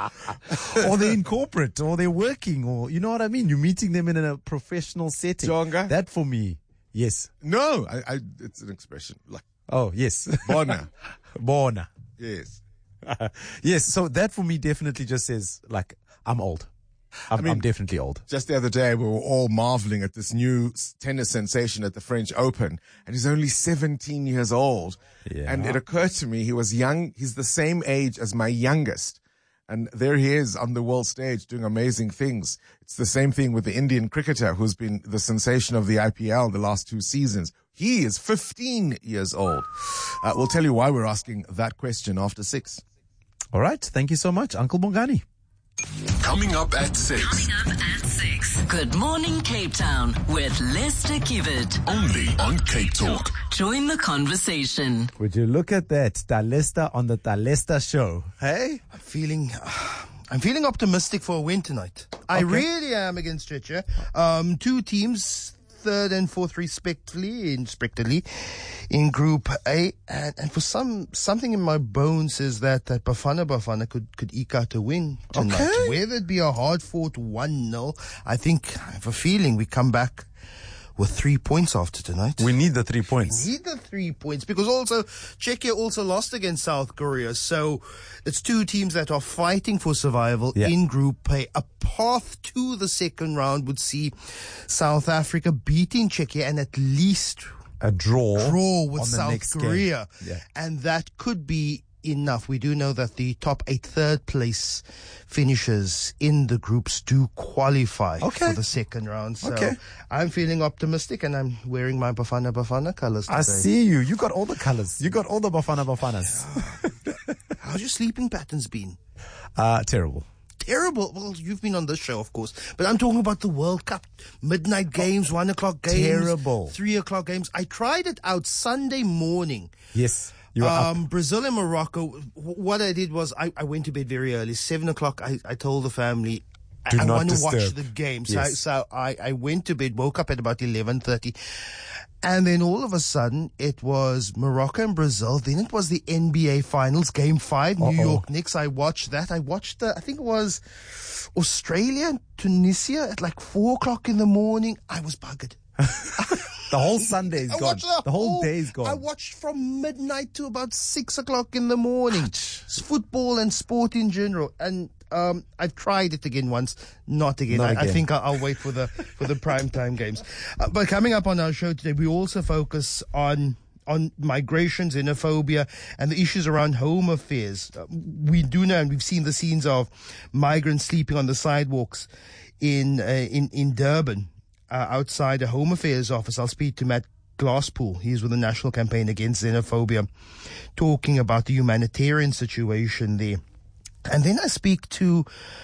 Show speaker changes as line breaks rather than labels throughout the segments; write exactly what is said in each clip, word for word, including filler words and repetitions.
Or they're in corporate, or they're working, or you know what I mean? You're meeting them in a professional setting.
Jonga?
That for me, yes.
No, I, I, it's an expression. Like,
Oh, yes.
bona.
Bona.
Yes.
Yes, so that for me definitely just says, like, I'm old. I'm,
I mean,
I'm definitely old.
Just the other day, we were all marveling at this new tennis sensation at the French Open, and he's only seventeen years old.
Yeah.
And it occurred to me, he was young. He's the same age as my youngest. And there he is on the world stage doing amazing things. It's the same thing with the Indian cricketer who's been the sensation of the I P L the last two seasons. He is fifteen years old. Uh, we'll tell you why we're asking that question after six.
All right. Thank you so much, Uncle Bongani.
Coming up at six.
Coming up at six. Good morning, Cape Town with Lester Kivet.
Only on Cape Talk.
Join the conversation.
Would you look at that? Talesta on the Talesta show. Hey?
I'm feeling, I'm feeling optimistic for a win tonight. I
Okay.
really am against Stretcher. Um, two teams, third and fourth respectively, in, respectively, in Group A. And, and for some, something in my bones says that, that Bafana Bafana could, could eke out a win tonight.
Okay.
Whether it be a hard-fought one nil, I think, I have a feeling we come back with three points after tonight.
We need the three points.
Need the three points because also Czechia also lost against South Korea. So it's two teams that are fighting for survival
Yeah.
in Group A. A path to the second round would see South Africa beating Czechia and at least
A draw.
draw with
on the
South
next game.
Korea.
Yeah.
And that could be enough. We do know that the top eight third place finishers in the groups do qualify
Okay.
for the second round. So
Okay.
I'm feeling optimistic and I'm wearing my Bafana Bafana colors today.
I see you. You got all the colors. You got all the Bafana Bafanas.
How's your sleeping patterns been?
Uh, terrible.
Terrible. Well, you've been on this show, of course, but I'm talking about the World Cup. Midnight games, one o'clock games.
Terrible.
Three o'clock games. I tried it out Sunday morning.
Yes. You're
Um,
up.
Brazil and Morocco. W- What I did was I, I went to bed very early. Seven o'clock, I, I told the family,
Do
I, I
not
want to watch
disturb.
the game. So,
Yes.
so I, I went to bed, woke up at about eleven thirty. And then all of a sudden, it was Morocco and Brazil. Then it was the N B A Finals, Game Five, New
Uh-oh.
York Knicks. I watched that. I watched the, I think it was Australia and Tunisia at like four o'clock in the morning. I was buggered.
The whole Sunday is
I
gone.
watched
The whole day is gone.
I watched from midnight to about six o'clock in the morning. It's football and sport in general. And um, I've tried it again once, not again.
Not
I, I
again.
think I'll, I'll wait for the for the prime time games. Uh, but coming up on our show today, we also focus on on migration, xenophobia, and the issues around home affairs. Uh, we do know, and we've seen the scenes of migrants sleeping on the sidewalks in uh, in in Durban. Uh, outside a Home Affairs office. I'll speak to Matt Glasspool. He's with the National Campaign Against Xenophobia, talking about the humanitarian situation there. And then I speak to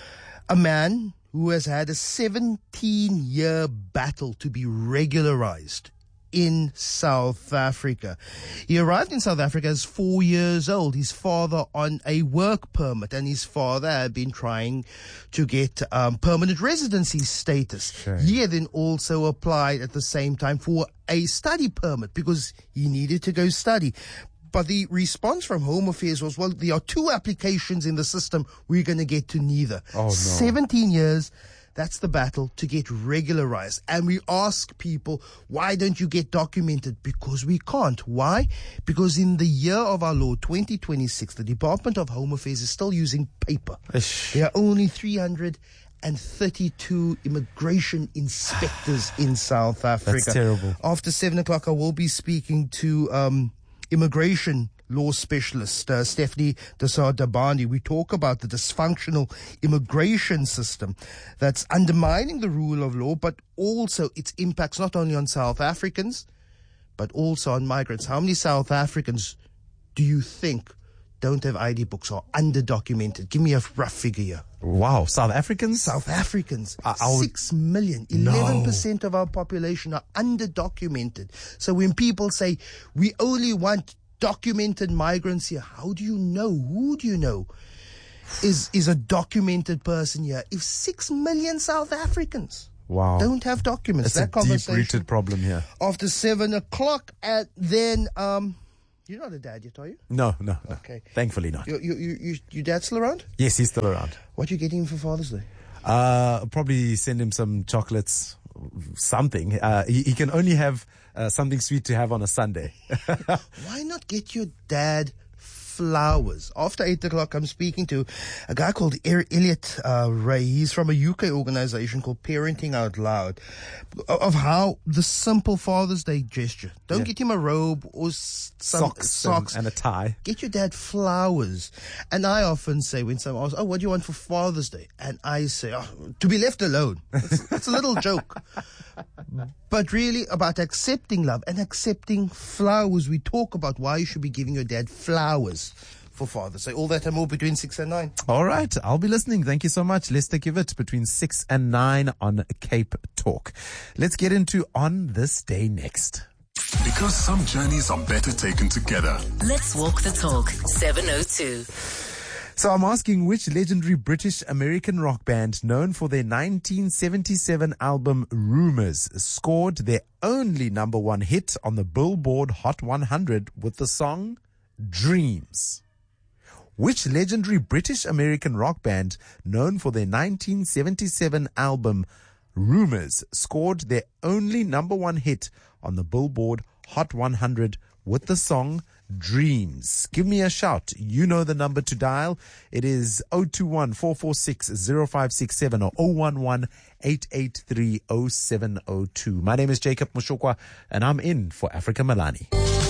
a man who has had a seventeen-year battle to be regularized in South Africa. He arrived in South Africa as four years old. His father on a work permit, and his father had been trying to get um, permanent residency status.
Sure.
He had then also applied at the same time for a study permit because he needed to go study. But the response from Home Affairs was, well, there are two applications in the system. We're going to get to neither.
Oh, no.
seventeen years. That's the battle to get regularized. And we ask people, why don't you get documented? Because we can't. Why? Because in the year of our Lord, twenty twenty-six, the Department of Home Affairs is still using paper.
Ish.
There are only three hundred thirty-two immigration inspectors in South Africa.
That's terrible.
After seven o'clock, I will be speaking to um, immigration law specialist uh, Stephanie Desar-Dabani. We talk about the dysfunctional immigration system that's undermining the rule of law, but also its impacts not only on South Africans, but also on migrants. How many South Africans do you think don't have I D books or underdocumented? Give me a rough figure here.
Wow. South Africans?
South Africans,
I- I would-
six million, eleven percent of our population are underdocumented. So when people say we only want documented migrants here, how do you know? Who do you know is is a documented person here? If six million South Africans
Wow.
don't have documents,
It's a
that conversation
deep-rooted problem here.
after seven o'clock, and then um, you're not a dad yet, are you?
No, no, no.
Okay.
Thankfully not.
Your your your, your dad's still around?
Yes, he's still around.
What you getting him for Father's Day?
Uh, probably send him some chocolates, something. Uh, he, he can only have uh, something sweet to have on a Sunday.
Why not get your dad flowers? After eight o'clock, I'm speaking to a guy called er- Elliot uh, Ray. He's from a U K organization called Parenting Out Loud, of how the simple Father's Day gesture. Don't
Yeah.
get him a robe or s- some
Socks,
socks.
And, and a tie.
Get your dad flowers. And I often say when someone asks, oh, what do you want for Father's Day? And I say, oh, to be left alone. It's, it's a little joke. But really about accepting love and accepting flowers. We talk about why you should be giving your dad flowers for Father's Day. All that and more between six and nine.
All right. I'll be listening. Thank you so much. Lester Kivet between six and nine on Cape Talk. Let's get into On This Day next.
Because some journeys are better taken together.
Let's walk the talk. seven oh two.
So I'm asking which legendary British American rock band known for their nineteen seventy-seven album Rumours scored their only number one hit on the Billboard Hot one hundred with the song Dreams. Which legendary British American rock band known for their nineteen seventy-seven album Rumours scored their only number one hit on the Billboard Hot one hundred with the song Dreams? Give me a shout. You know the number to dial. It is zero two one, four four six, zero five six seven or zero one one, eight eight three, zero seven zero two. My name is Jacob Mushokwa and I'm in for Africa Malani.